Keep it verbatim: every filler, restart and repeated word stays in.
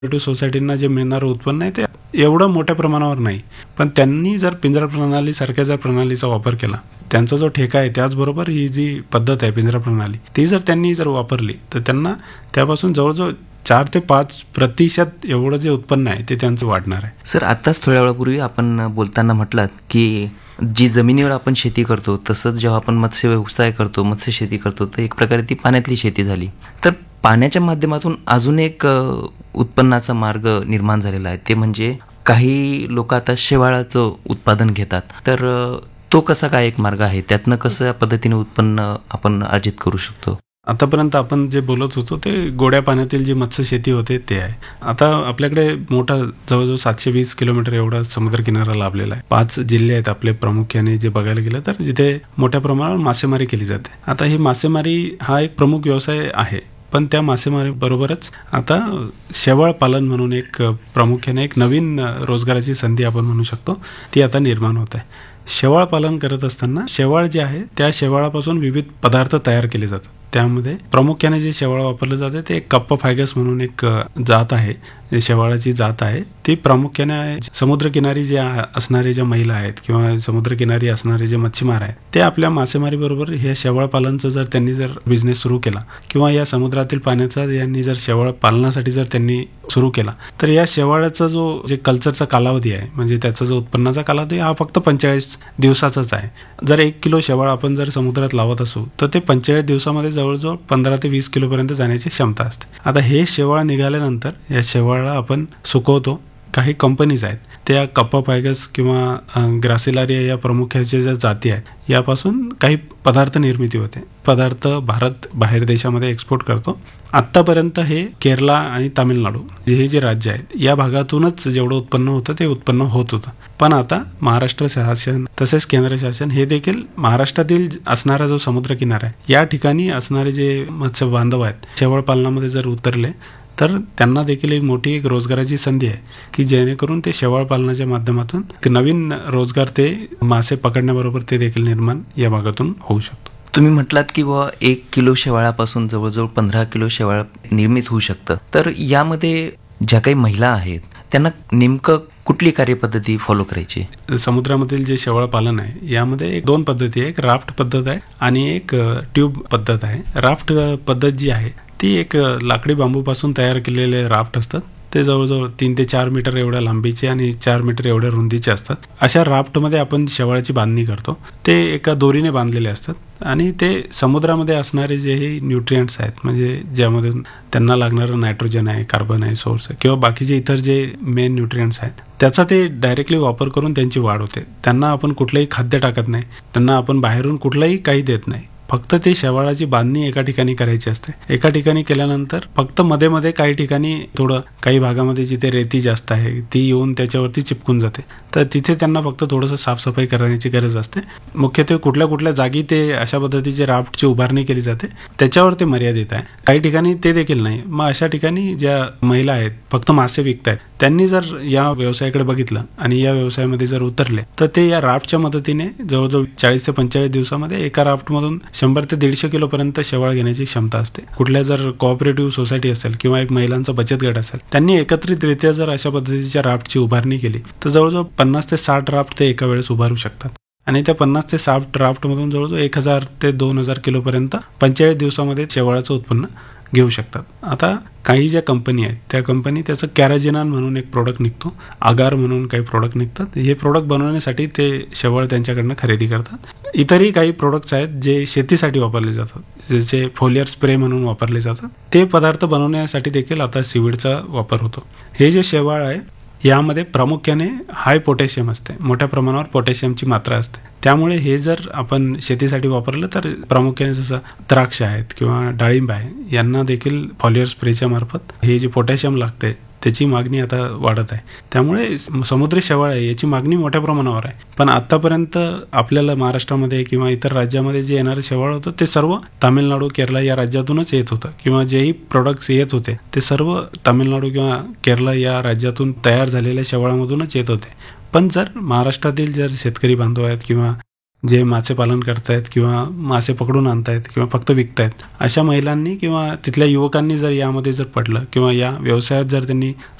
Cooperative सोसायटींना जे मिळणारं उत्पन्न आहे ते एवढं मोठ्या प्रमाणावर नाही. पण त्यांनी जर पिंजरा प्रणालीसारख्या जर प्रणालीचा वापर केला, त्यांचा जो ठेका आहे त्याचबरोबर ही जी पद्धत आहे पिंजरा प्रणाली, ती जर त्यांनी जर वापरली तर त्यांना त्यापासून जवळजवळ चार ते पाच प्रतिशत एवढं जे उत्पन्न आहे ते त्यांचं वाढणार आहे. सर, आत्ताच थोड्या वेळापूर्वी आपण बोलताना म्हटलात की जी जमिनीवर आपण शेती करतो तसंच जेव्हा आपण मत्स्य व्यवसाय करतो, मत्स्य शेती करतो, तर एक प्रकारे ती पाण्यातली शेती झाली. तर पाण्याच्या माध्यमातून अजून एक उत्पन्नाचा मार्ग निर्माण झालेला आहे, ते म्हणजे काही लोक आता शेवाळाचं उत्पादन घेतात. तर तो कसा काय एक मार्ग आहे, त्यातनं कसं या पद्धतीने उत्पन्न आपण अर्जित करू शकतो? आतापर्यंत आपण जे बोलत होतो ते गोड्या पाण्यातील जी मत्स्य शेती होते ते आहे. आता आपल्याकडे मोठा जवळजवळ सातशे वीस किलोमीटर एवढा समुद्रकिनारा लाभलेला आहे. पाच जिल्हे आहेत आपले प्रामुख्याने जे बघायला गेलं तर, जिथे मोठ्या प्रमाणावर मासेमारी केली जाते. आता ही मासेमारी हा एक प्रमुख व्यवसाय आहे, पण त्या मासेमारी बरोबरच आता शेवाळ पालन म्हणून एक प्रामुख्याने एक नवीन रोजगाराची संधी आपण म्हणू शकतो ती आता निर्माण होत आहे. शेवाळ पालन करत असताना शेवाळ जे आहे त्या शेवाळापासून विविध पदार्थ तयार केले जातात. त्यामध्ये प्रामुख्याने जे शेवाळ वापरलं जाते ते कप्पा फायगस म्हणून एक जात आहे, शेवाळाची जात आहे. ती प्रामुख्याने समुद्रकिनारी जे असणारे ज्या महिला आहेत किंवा समुद्रकिनारी असणारे जे मच्छीमार आहेत ते आपल्या मासेमारी बरोबर हे शेवाळ पालनचं जर त्यांनी जर बिझनेस सुरू केला किंवा या समुद्रातील पाण्याचा यांनी जर शेवाळ पालनासाठी जर त्यांनी सुरू केला तर या शेवाळाचा जो जे कल्चरचा कालावधी आहे, म्हणजे त्याचा जो उत्पन्नाचा कालावधी हा फक्त पंचेचाळीस दिवसाचाच आहे. जर एक किलो शेवाळ आपण जर समुद्रात लावत असू तर ते पंचेचाळीस दिवसामध्ये जवळजवळ पंधरा ते वीस किलोपर्यंत जाण्याची क्षमता असते. आता हे शेवाळ निघाल्यानंतर या शेवाळाला आपण सुकवतो. काही कंपनीज आहेत त्या कप्पा फायगस किंवा ग्रासिलारिया या प्रमुख्याच्या ज्या जाती आहेत यापासून काही पदार्थ निर्मिती होते. पदार्थ भारत बाहेर देशामध्ये एक्सपोर्ट करतो. आत्तापर्यंत हे केरला आणि तामिळनाडू हे जे राज्य आहेत या भागातूनच जेवढं उत्पन्न होतं ते उत्पन्न होत होतं. पण आता महाराष्ट्र शासन तसेच केंद्र शासन हे देखील महाराष्ट्रातील असणारा जो समुद्रकिनारा आहे या ठिकाणी असणारे जे मत्स्य बांधव आहेत शेवाळ पालनामध्ये जर उतरले तर त्यांना देखील एक मोठी एक रोजगाराची संधी आहे की जेणेकरून ते शेवाळ पालनाच्या माध्यमातून नवीन रोजगार ते मासे पकडण्याबरोबर ते देखील निर्माण या भागातून होऊ शकतो. तुम्ही म्हटलात की बाबा एक किलो शेवाळापासून जवळजवळ पंधरा किलो शेवाळ निर्मित होऊ शकतं. तर यामध्ये ज्या काही महिला आहेत त्यांना नेमकं कुठली कार्यपद्धती फॉलो करायची? समुद्रामधील जे शेवाळ पालन आहे यामध्ये एक दोन पद्धती आहे. एक राफ्ट पद्धत आहे आणि एक ट्यूब पद्धत आहे. राफ्ट पद्धत जी आहे ती एक लाकडी बांबूपासून तयार केलेले राफ्ट असतात. ते जवळजवळ तीन ते चार मीटर एवढ्या लांबीचे आणि चार मीटर एवढ्या रुंदीचे असतात. अशा राफ्टमध्ये आपण शेवाळाची बांधणी करतो. ते एका दोरीने बांधलेले असतात आणि ते समुद्रामध्ये असणारे जे हे न्यूट्रिएंट्स आहेत, म्हणजे ज्यामधून त्यांना लागणारं नायट्रोजन आहे, कार्बन आहे, सोर्स आहे किंवा बाकीचे इतर जे मेन न्यूट्रिएंट्स आहेत त्याचा ते डायरेक्टली वापर करून त्यांची वाढ होते. त्यांना आपण कुठलंही खाद्य टाकत नाही, त्यांना आपण बाहेरून कुठलंही काही देत नाही. फक्त ते शेवाळाची बांधणी एका ठिकाणी करायची असते. एका ठिकाणी केल्यानंतर फक्त मध्ये मध्ये काही ठिकाणी थोडं काही भागामध्ये जिथे रेती जास्त आहे ती येऊन त्याच्यावरती चिपकून जाते, तर तिथे त्यांना फक्त थोडंसं साफसफाई करण्याची गरज असते. मुख्यत्वे कुठल्या कुठल्या जागी ते अशा पद्धतीचे राफ्टची उभारणी केली जाते त्याच्यावर ते मर्यादित आहे. काही ठिकाणी ते देखील नाही. मग अशा ठिकाणी ज्या महिला आहेत फक्त मासे विकतायत त्यांनी जर या व्यवसायाकडे बघितलं आणि या व्यवसायामध्ये जर उतरले तर ते या राफ्टच्या मदतीने जवळजवळ चाळीस ते पंचेचाळीस दिवसामध्ये एका राफ्टमधून शंभर ते दीडशे किलोपर्यंत शेवाळ घेण्याची क्षमता असते. कुठल्या जर कोऑपरेटिव्ह सोसायटी असेल किंवा एक महिलांचा बचत गट असेल त्यांनी एकत्रितरित्या जर अशा पद्धतीच्या राफ्टची उभारणी केली तर जवळजवळ पन्नास ते साठ राफ्ट ते एका वेळेस उभारू शकतात आणि त्या पन्नास ते साठ राफ्टमधून जवळजवळ एक हजार ते दोन हजार किलोपर्यंत पंचेचाळीस दिवसामध्ये शेवाळाचं उत्पन्न घेऊ शकतात. आता काही ज्या कंपनी आहेत त्या कंपनी त्याचं कॅराजिनान म्हणून एक प्रोडक्ट निघतो, आगार म्हणून काही प्रोडक्ट निघतात. हे प्रोडक्ट बनवण्यासाठी ते शेवाळ त्यांच्याकडनं खरेदी करतात. इतरही काही प्रोडक्ट्स आहेत जे शेतीसाठी वापरले जातात, जसे फोलियर स्प्रे म्हणून वापरले जातात. ते पदार्थ बनवण्यासाठी देखील आता सीवीडचा वापर होतो. हे जे शेवाळ आहे यामध्ये प्रामुख्याने हाय पोटॅशियम असते, मोठ्या प्रमाणावर पोटॅशियमची मात्रा असते. त्यामुळे हे जर आपण शेतीसाठी वापरलं तर प्रामुख्याने जसं द्राक्ष आहेत किंवा डाळिंब आहे यांना देखील फॉलियर स्प्रेच्या मार्फत हे जे पोटॅशियम लागते त्याची मागणी आता वाढत आहे. त्यामुळे समुद्री शेवाळ आहे याची मागणी मोठ्या प्रमाणावर आहे. पण आतापर्यंत आपल्याला महाराष्ट्रामध्ये किंवा इतर राज्यामध्ये जे येणारं शेवाळ होतं ते सर्व तामिळनाडू, केरळ या राज्यातूनच येत होतं किंवा जेही प्रोडक्ट्स येत होते ते सर्व तामिळनाडू किंवा केरळ या राज्यातून तयार झालेल्या शेवाळामधूनच येत होते. पण जर महाराष्ट्रातील जर शेतकरी बांधव आहेत किंवा जे मासे पालन करतायत किंवा मासे पकडून आणतायत किंवा फक्त विकतायत, अशा महिलांनी किंवा तिथल्या युवकांनी जर यामध्ये जर पडलं किंवा या व्यवसायात जर त्यांनी